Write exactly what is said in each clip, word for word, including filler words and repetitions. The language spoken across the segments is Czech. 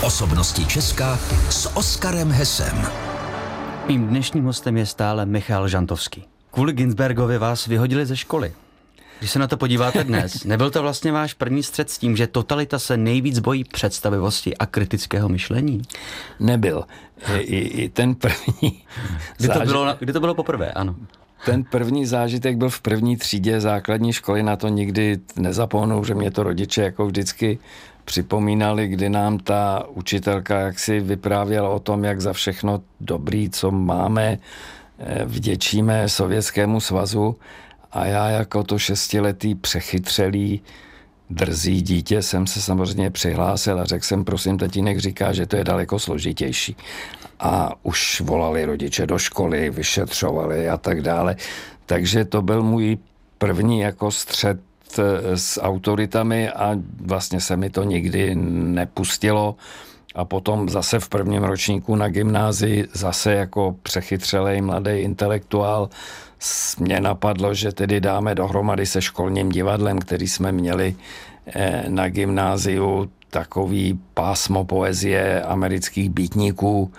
Osobnosti Česka s Oskarem Hesem. Mým dnešním hostem je stále Michal Žantovský. Kvůli Ginsbergovi vás vyhodili ze školy. Když se na to podíváte dnes, nebyl to vlastně váš první střet s tím, že totalita se nejvíc bojí představivosti a kritického myšlení? Nebyl. I, i ten první... Kdy to, bylo, kdy to bylo poprvé, ano. Ten první zážitek byl v první třídě základní školy, na to nikdy nezapomenu, že mě to rodiče jako vždycky připomínali, kdy nám ta učitelka jaksi vyprávěla o tom, jak za všechno dobrý, co máme, vděčíme Sovětskému svazu, a já jako to šestiletý přechytřelý drzý dítě jsem se samozřejmě přihlásil a řekl jsem, prosím, tatínek říká, že to je daleko složitější. A už volali rodiče do školy, vyšetřovali a tak dále. Takže to byl můj první jako střet s autoritami a vlastně se mi to nikdy nepustilo. A potom zase v prvním ročníku na gymnázii zase jako přechytřelej mladý intelektuál mě napadlo, že tedy dáme dohromady se školním divadlem, který jsme měli na gymnáziu, takový pásmo poezie amerických býtníků,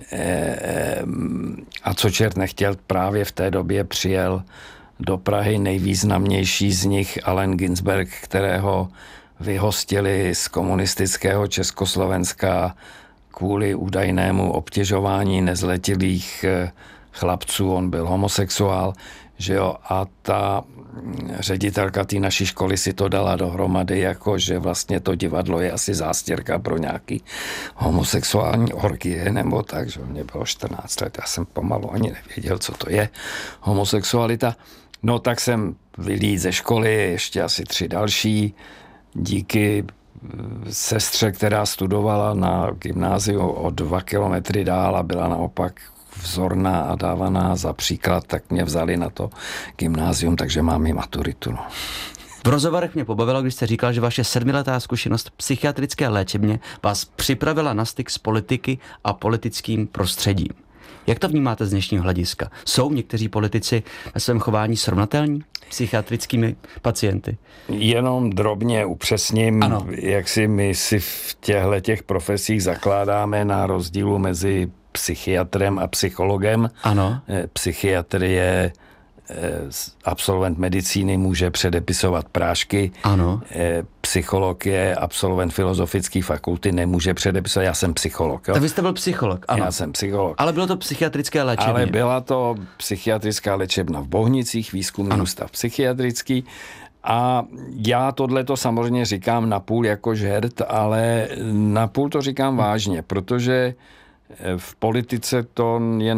a co čert nechtěl, právě v té době přijel do Prahy nejvýznamnější z nich Allen Ginsberg, kterého vyhostili z komunistického Československa kvůli údajnému obtěžování nezletilých chlapců, on byl homosexuál, že jo, a ta ředitelka té naší školy si to dala dohromady, jako že vlastně to divadlo je asi zástěrka pro nějaký homosexuální orgie, nebo tak, že mě bylo čtrnáct let, já jsem pomalu ani nevěděl, co to je homosexualita. No tak jsem vylít ze školy, ještě asi tři další, díky sestře, která studovala na gymnáziu o dva kilometry dál a byla naopak vzorná a dávaná za příklad, tak mě vzali na to gymnázium, takže mám i maturitu. No. V rozhovorech mě pobavilo, když jste říkal, že vaše sedmiletá zkušenost v psychiatrické léčebně vás připravila na styk s politiky a politickým prostředím. Jak to vnímáte z dnešního hlediska? Jsou někteří politici ve svém chování srovnatelní psychiatrickými pacienty? Jenom drobně upřesním, ano. Jak si my si v těchto těch profesích zakládáme na rozdílu mezi psychiatrem a psychologem. Ano. Psychiatr je absolvent medicíny, může předepisovat prášky. Ano. Psycholog je absolvent filozofické fakulty, nemůže předepisovat. Já jsem psycholog. Jo? Tak vy jste byl psycholog, ano. Já jsem psycholog. Ale bylo to psychiatrické léčebně. Ale byla to psychiatrická léčebna v Bohnicích, výzkumný ano. ústav psychiatrický. A já tohleto samozřejmě říkám napůl jako žert, ale napůl to říkám vážně, protože v politice to je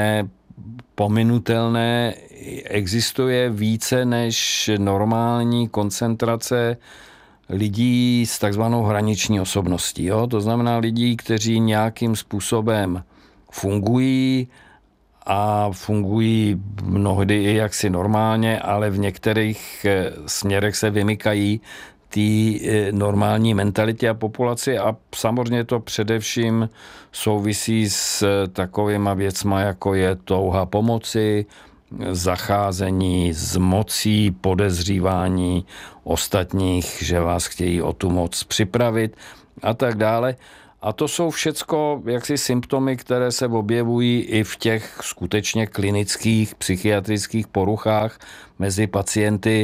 nepominutelné, existuje více než normální koncentrace lidí s takzvanou hraniční osobností. Jo? To znamená lidí, kteří nějakým způsobem fungují a fungují mnohdy i jaksi normálně, ale v některých směrech se vymykají té normální mentalitě a populaci a samozřejmě to především souvisí s takovýma věcma, jako je touha pomoci, zacházení s mocí, podezřívání ostatních, že vás chtějí o tu moc připravit a tak dále. A to jsou všecko jaksi symptomy, které se objevují i v těch skutečně klinických psychiatrických poruchách mezi pacienty,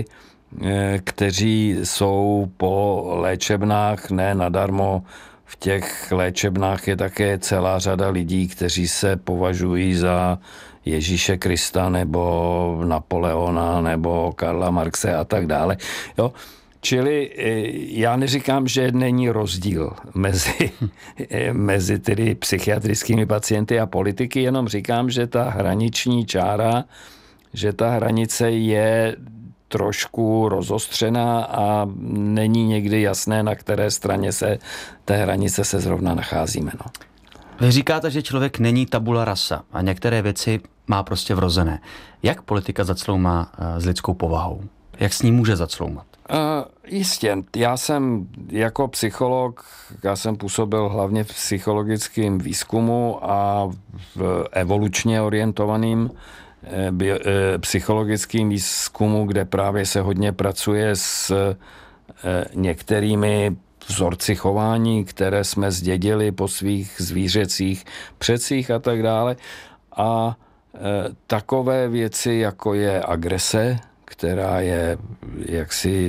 kteří jsou po léčebnách, ne nadarmo. V těch léčebnách je také celá řada lidí, kteří se považují za Ježíše Krista nebo Napoleona nebo Karla Marxe a tak dále. Jo? Čili já neříkám, že není rozdíl mezi, mezi tedy psychiatrickými pacienty a politiky, jenom říkám, že ta hraniční čára, že ta hranice je trošku rozostřená a není někdy jasné, na které straně se té hranice se zrovna nacházíme. No. Vy říkáte, že člověk není tabula rasa a některé věci má prostě vrozené. Jak politika zacloumá s lidskou povahou? Jak s ní může zacloumat? Uh, jistě. Já jsem jako psycholog, já jsem působil hlavně v psychologickém výzkumu a v evolučně orientovaným bio, psychologickým výzkumu, kde právě se hodně pracuje s některými vzorci chování, které jsme zdědili po svých zvířecích předcích a tak dále. A e, takové věci, jako je agrese, která je jaksi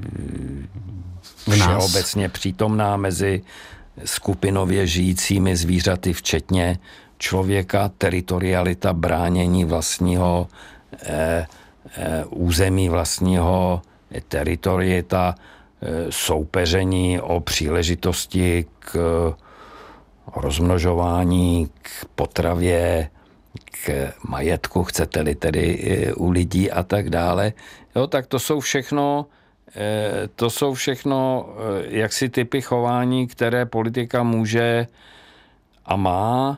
všeobecně přítomná mezi skupinově žijícími zvířaty, včetně člověka, teritorialita, bránění vlastního e, e, území, vlastního teritorieta, soupeření o příležitosti k rozmnožování, k potravě, k majetku, chcete-li tedy u lidí a tak dále. Jo, tak to jsou všechno, to jsou všechno jaksi typy chování, které politika může a má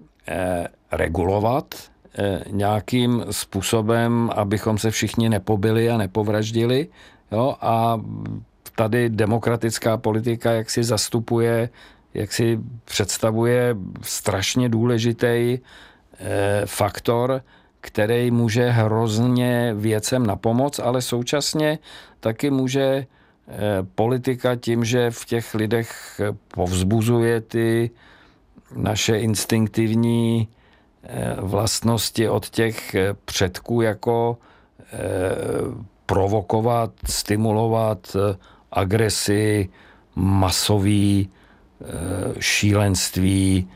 regulovat nějakým způsobem, abychom se všichni nepobili a nepovraždili. Jo, a tady demokratická politika jak si zastupuje, jak si představuje strašně důležitý eh, faktor, který může hrozně věcem napomoct, ale současně taky může eh, politika tím, že v těch lidech povzbuzuje ty naše instinktivní eh, vlastnosti od těch předků jako eh, provokovat, stimulovat agresi, masový šílenství,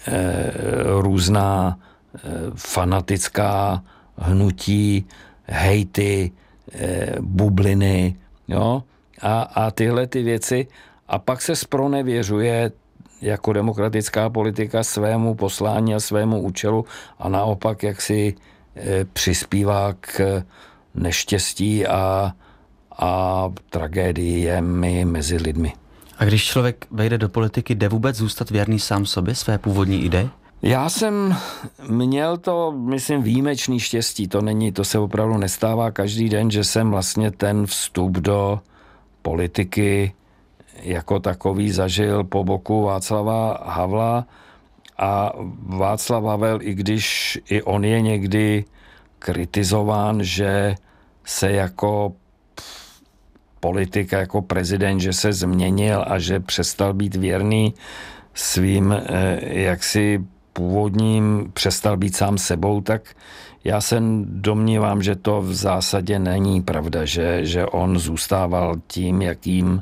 různá fanatická hnutí, hejty, bubliny, jo? A, a tyhle ty věci. A pak se zpronevěřuje jako demokratická politika svému poslání a svému účelu a naopak jak si přispívá k neštěstí a, a tragédiemi mezi lidmi. A když člověk vejde do politiky, jde vůbec zůstat věrný sám sobě, své původní ideje? Já jsem měl to, myslím, výjimečný štěstí. To není, to se opravdu nestává každý den, že jsem vlastně ten vstup do politiky jako takový zažil po boku Václava Havla. A Václav Havel, i když i on je někdy kritizován, že se jako politik, jako prezident, že se změnil a že přestal být věrný svým jaksi původním, přestal být sám sebou, tak já se domnívám, že to v zásadě není pravda, že, že on zůstával tím, jakým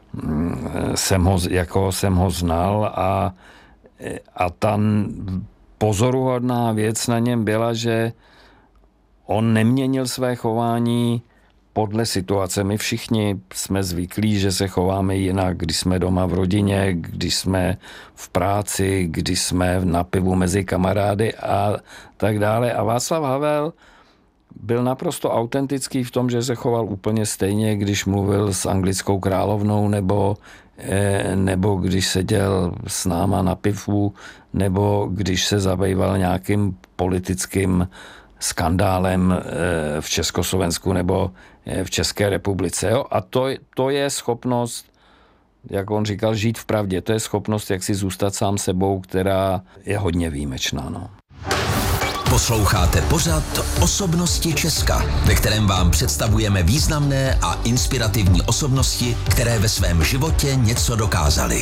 jsem ho, jako jsem ho znal a, a ta pozoruhodná věc na něm byla, že on neměnil své chování podle situace. My všichni jsme zvyklí, že se chováme jinak, když jsme doma v rodině, když jsme v práci, když jsme na pivu mezi kamarády a tak dále. A Václav Havel byl naprosto autentický v tom, že se choval úplně stejně, když mluvil s anglickou královnou, nebo, nebo když seděl s náma na pivu, nebo když se zabýval nějakým politickým skandálem v Československu nebo v České republice. Jo? A to, to je schopnost, jak on říkal, žít v pravdě. To je schopnost, jak si zůstat sám sebou, která je hodně výjimečná. No. Posloucháte pořad Osobnosti Česka, ve kterém vám představujeme významné a inspirativní osobnosti, které ve svém životě něco dokázaly.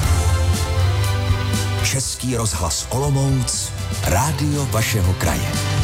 Český rozhlas Olomouc, rádio vašeho kraje.